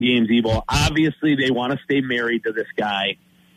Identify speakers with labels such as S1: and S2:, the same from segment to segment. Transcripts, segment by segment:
S1: games, Evo. Obviously, they want to stay married to this guy,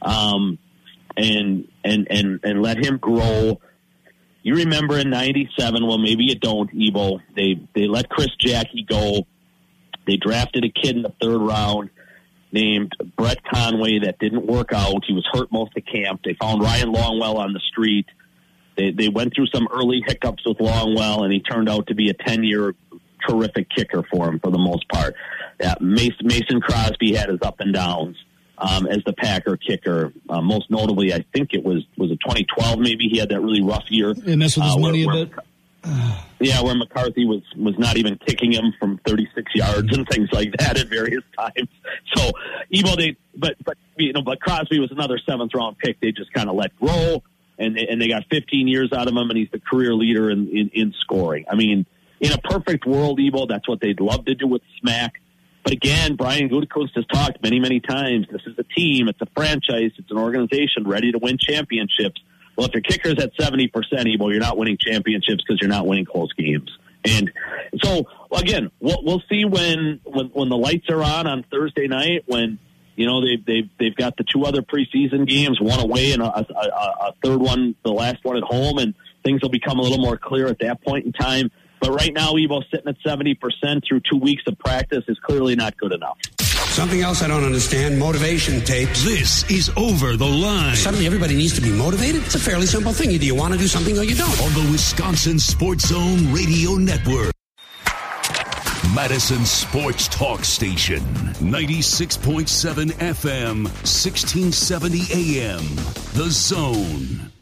S1: and let him grow. You remember in '97? Well, maybe you don't, Evo. They let Chris Jackie go. They drafted a kid in the 3rd round named Brett Conway that didn't work out. He was hurt most of camp. They found Ryan Longwell on the street. They went through some early hiccups with Longwell, and he turned out to be a 10-year terrific kicker for him for the most part. Mason Crosby had his up and downs as the Packer kicker. Most notably, I think it was it 2012 maybe, he had that really rough year.
S2: And messed with his money a bit.
S1: Where McCarthy was not even kicking him from 36 yards and things like that at various times. So, Evo, but Crosby was another 7th round pick. They just kind of let grow, and they got 15 years out of him, and he's the career leader in scoring. I mean, in a perfect world, Evo, that's what they'd love to do with Smack. But again, Brian Gutekunst has talked many, many times. This is a team. It's a franchise. It's an organization ready to win championships. Well, if your kicker's at 70%, Evo, you're not winning championships because you're not winning close games. And so, again, we'll see when the lights are on Thursday night, when they've got the 2 other preseason games, one away and a third one, the last one at home, and things will become a little more clear at that point in time. But right now, Evo, sitting at 70% through 2 weeks of practice is clearly not good enough.
S3: Something else I don't understand, motivation tapes.
S4: This is Over the Line.
S3: Suddenly everybody needs to be motivated? It's a fairly simple thing. Either you want to do something or you don't.
S4: On the Wisconsin Sports Zone Radio Network. Madison Sports Talk Station. 96.7 FM, 1670 AM. The Zone.